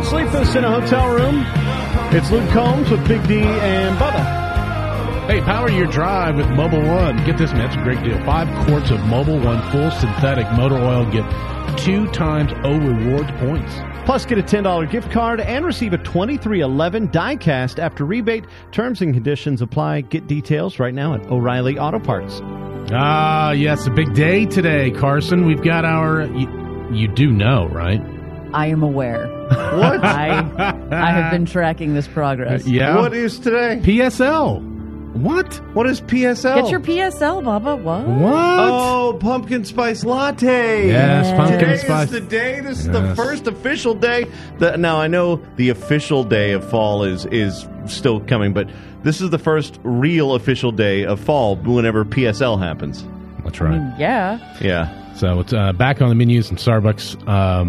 sleepless in a hotel room? It's Luke Combs with Big D and Bubba. Hey, power your drive with Mobil 1. Get this, man, it's a great deal. 5 quarts of Mobil 1 full synthetic motor oil. Get 2 times O Rewards points. Plus, get a $10 gift card and receive a 2311 die-cast after rebate. Terms and conditions apply. Get details right now at O'Reilly Auto Parts. Ah, yes, a big day today, Carson. We've got our... You do know, right? I am aware. What? I have been tracking this progress. Yeah. What is today? PSL. What? What is PSL? Get your PSL, Bubba. What? What? Oh, pumpkin spice latte. Yes, pumpkin Today spice. is the day. This is the first official day. Now, I know the official day of fall is still coming, but this is the first real official day of fall whenever PSL happens. That's right. Yeah. Yeah. So it's back on the menus in Starbucks.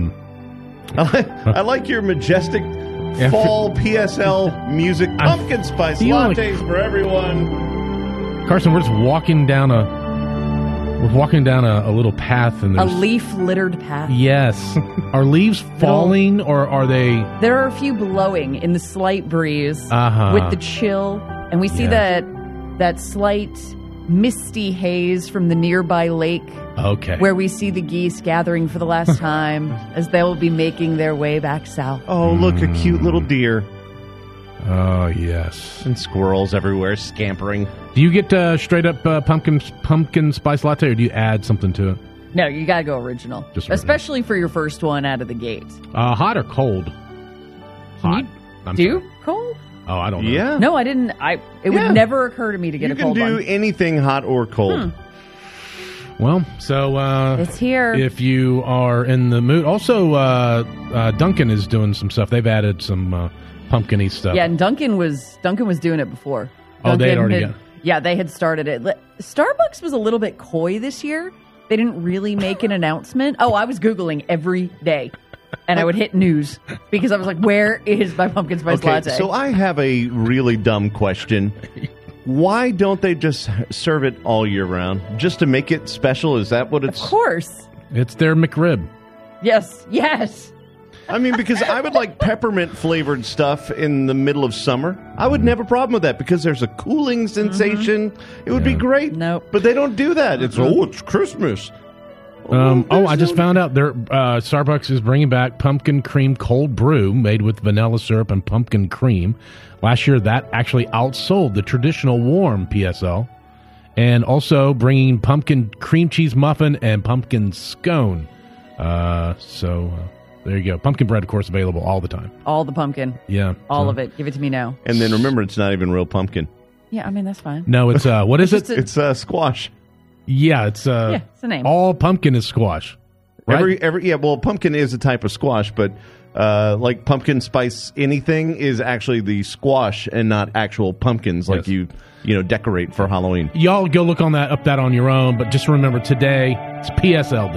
I like your majestic fall PSL music. Pumpkin spice feel like- lattes for everyone. Carson, we're just walking down a little path, and A there's leaf-littered path. yes. Are leaves falling, or are they? There are a few blowing in the slight breeze with the chill, and we see Yeah. that slight misty haze from the nearby lake Okay. where we see the geese gathering for the last time as they will be making their way back south. Oh, look, a cute little deer. Oh yes. And squirrels everywhere scampering. Do you get straight up pumpkin spice latte, or do you add something to it? No, you gotta go original. Just original. Especially for your first one out of the gate. Hot or cold? Hot. I'm Do sorry. cold? Oh, I don't know. Yeah. No, I didn't. It would never occur to me to get You a can cold do one. anything hot or cold. Well, so It's here. if you are in the mood. Also, Duncan is doing some stuff. They've added some pumpkin-y stuff. Yeah, and Duncan was doing it before. Oh, they had Duncan already had- Yeah, they had started it. Starbucks was a little bit coy this year. They didn't really make an announcement. Oh, I was Googling every day, and I would hit news because I was like, where is my pumpkin spice Okay, latte? so I have a really dumb question. Why don't they just serve it all year round? Just to make it special? Is that what of it's... course. It's their McRib. Yes. I mean, because I would like peppermint flavored stuff in the middle of summer. I wouldn't have a problem with that because there's a cooling sensation. It would be great. Nope. But they don't do that. It's, it's Christmas. I just found out their Starbucks is bringing back pumpkin cream cold brew made with vanilla syrup and pumpkin cream. Last year, that actually outsold the traditional warm PSL. And also bringing pumpkin cream cheese muffin and pumpkin scone. There you go. Pumpkin bread, of course, available all the time. All the pumpkin. Yeah. All of it. Give it to me now. And then remember, it's not even real pumpkin. Yeah, I mean, that's fine. No, it's, what is it? Just It's squash. Yeah, it's it's a name. all pumpkin is squash. Right? Well, pumpkin is a type of squash, but like pumpkin spice anything is actually the squash and not actual pumpkins like Yes. you decorate for Halloween. Y'all go look up that on your own, but just remember today it's PSL Day.